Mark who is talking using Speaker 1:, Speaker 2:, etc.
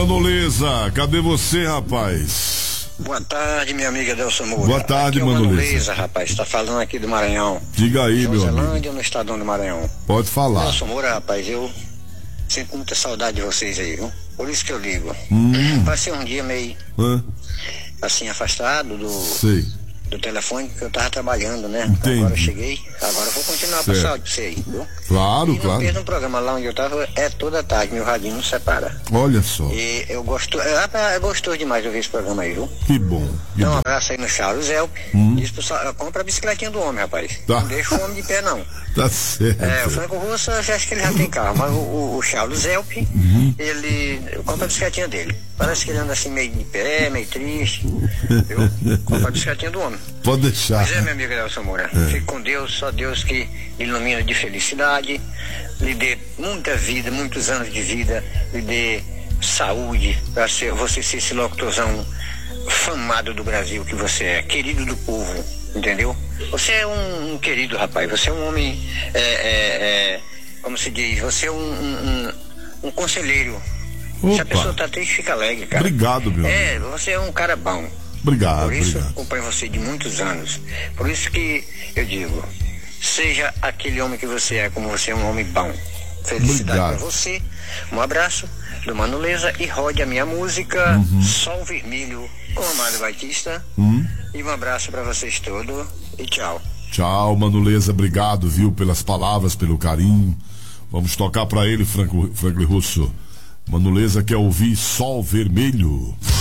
Speaker 1: Manoleza, cadê você, rapaz?
Speaker 2: Boa tarde, minha amiga Delson Moura.
Speaker 1: Boa tarde, Manoleza.
Speaker 2: Rapaz, tá falando aqui do Maranhão.
Speaker 1: Diga aí,
Speaker 2: João
Speaker 1: meu
Speaker 2: Zelândia,
Speaker 1: amigo.
Speaker 2: no estadão do Maranhão.
Speaker 1: Pode falar.
Speaker 2: Delson Moura, rapaz, eu sinto muita saudade de vocês aí, viu? Por isso que eu ligo. Passei um dia meio assim, afastado do telefone, porque eu tava trabalhando, né?
Speaker 1: Entendi.
Speaker 2: Agora eu cheguei, agora eu vou continuar com saúde pra você aí, viu?
Speaker 1: Claro,
Speaker 2: e
Speaker 1: claro.
Speaker 2: no programa lá onde eu tava, é toda tarde, meu radinho não separa.
Speaker 1: Olha só.
Speaker 2: E eu gosto, é gostoso demais de ouvir esse programa aí, viu?
Speaker 1: Que bom.
Speaker 2: Então, um abraço aí no Charles Zelp. Diz pro compra a bicicletinha do homem, rapaz.
Speaker 1: Tá.
Speaker 2: Não deixa o homem de pé, não.
Speaker 1: Tá certo.
Speaker 2: O Franco Russo, eu já acho que ele já tem carro, mas o Charles Zelp, ele compra a bicicletinha dele. Parece que ele anda assim meio de pé, meio triste. Viu? Compra a bicicletinha do homem.
Speaker 1: Pode deixar.
Speaker 2: Pois é, meu amigo Nelson Moura. Fique com Deus, só Deus que ilumina de felicidade, lhe dê muita vida, muitos anos de vida, lhe dê saúde, para você ser esse locutorzão famado do Brasil que você é, querido do povo, entendeu? Você é um querido rapaz, você é um homem, como se diz, você é um conselheiro.
Speaker 1: Opa.
Speaker 2: Se a pessoa tá triste, fica alegre, cara.
Speaker 1: Obrigado, meu amigo.
Speaker 2: Você é um cara bom.
Speaker 1: Obrigado,
Speaker 2: Por isso,
Speaker 1: obrigado.
Speaker 2: acompanho você de muitos anos. Por isso que eu digo, seja aquele homem que você é, como você é um homem bom. Felicidade para você. Um abraço do Manoleza e rode a minha música Sol Vermelho com Amado Batista. E um abraço para vocês todos e tchau.
Speaker 1: Tchau, Manoleza, obrigado, viu, pelas palavras, pelo carinho. Vamos tocar pra ele, Franklin Russo. Manoleza quer ouvir Sol Vermelho.